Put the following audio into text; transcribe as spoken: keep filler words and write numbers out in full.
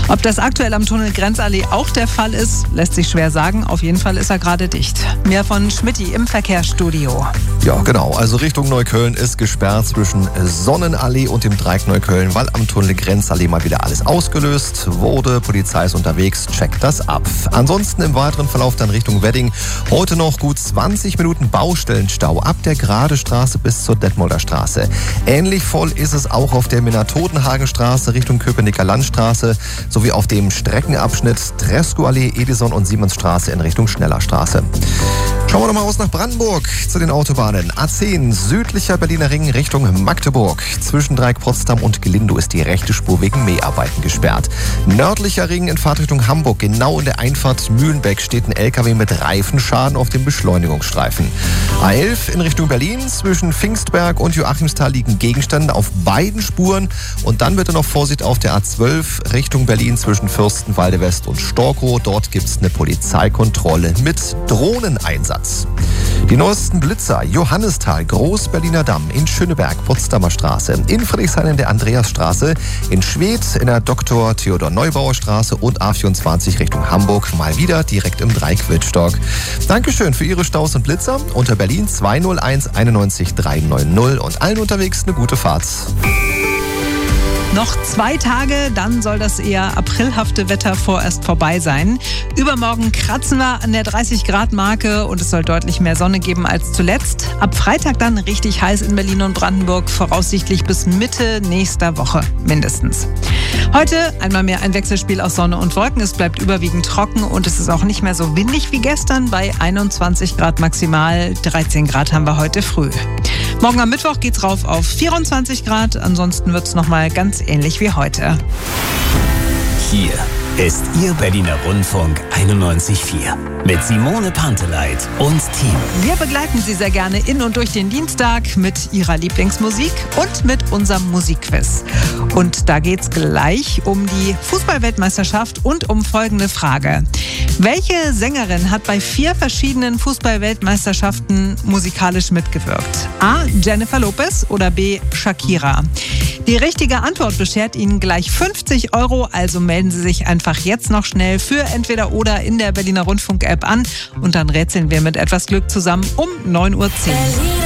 Ob das aktuell am Tunnel Grenzallee auch der Fall ist, lässt sich schwer sagen. Auf jeden Fall ist er gerade dicht. Mehr von Schmitty im Verkehrsstudio. Ja, genau. Also Richtung Neukölln ist gesperrt zwischen Sonnenallee und dem Dreieck Neukölln, weil am Tunnel Grenzallee mal wieder alles ausgelöst wurde. Polizei ist unterwegs, checkt das ab. Ansonsten im weiteren Verlauf dann Richtung Wedding. Heute noch gut zwanzig Minuten Baustellenstau ab der Gradestraße bis zur Detmolder Straße. Ähnlich voll ist es auch auf der Minna-Totenhagen-Straße Richtung Köpenicker Landstraße sowie auf dem Streckenabschnitt Tresco-Allee, Edison und Siemensstraße in Richtung Schnellerstraße. Schauen wir noch mal aus nach Brandenburg zu den Autobahnen. A zehn, südlicher Berliner Ring Richtung Magdeburg. Zwischen Dreieck Potsdam und Glindow ist die rechte Spur wegen Mäharbeiten gesperrt. Nördlicher Ring in Fahrtrichtung Hamburg. Genau in der Einfahrt Mühlenbeck steht ein L K W mit Reifenschaden auf dem Beschleunigungsstreifen. A elf in Richtung Berlin. Zwischen Pfingstberg und Joachimsthal liegen Gegenstände auf beiden Spuren. Und dann bitte noch Vorsicht auf der A zwölf Richtung Berlin zwischen Fürstenwalde West und Storkow. Dort gibt es eine Polizeikontrolle mit Drohneneinsatz. Die neuesten Blitzer: Johannisthal, Groß-Berliner Damm, in Schöneberg, Potsdamer Straße, in Friedrichshain in der Andreasstraße, in Schwedt in der Doktor Theodor Neubauer Straße und A vierundzwanzig Richtung Hamburg, mal wieder direkt im Dreieck Wittstock. Dankeschön für Ihre Staus und Blitzer. Unter Berlin zwei null eins einundneunzig dreihundertneunzig und allen unterwegs eine gute Fahrt. Noch zwei Tage, dann soll das eher aprilhafte Wetter vorerst vorbei sein. Übermorgen kratzen wir an der dreißig Grad Marke und es soll deutlich mehr Sonne geben als zuletzt. Ab Freitag dann richtig heiß in Berlin und Brandenburg, voraussichtlich bis Mitte nächster Woche mindestens. Heute einmal mehr ein Wechselspiel aus Sonne und Wolken. Es bleibt überwiegend trocken und es ist auch nicht mehr so windig wie gestern bei einundzwanzig Grad maximal. dreizehn Grad haben wir heute früh. Morgen am Mittwoch geht's rauf auf vierundzwanzig Grad. Ansonsten wird's nochmal ganz ähnlich wie heute. Hier ist Ihr Berliner Rundfunk einundneunzig Komma vier mit Simone Panteleit und Team. Wir begleiten Sie sehr gerne in und durch den Dienstag mit Ihrer Lieblingsmusik und mit unserem Musikquiz. Und da geht's gleich um die Fußball-Weltmeisterschaft und um folgende Frage. Welche Sängerin hat bei vier verschiedenen Fußball-Weltmeisterschaften musikalisch mitgewirkt? A. Jennifer Lopez oder B. Shakira? Die richtige Antwort beschert Ihnen gleich fünfzig Euro, also melden Sie sich einfach jetzt noch schnell für entweder oder in der Berliner Rundfunk-App an und dann rätseln wir mit etwas Glück zusammen um neun Uhr zehn.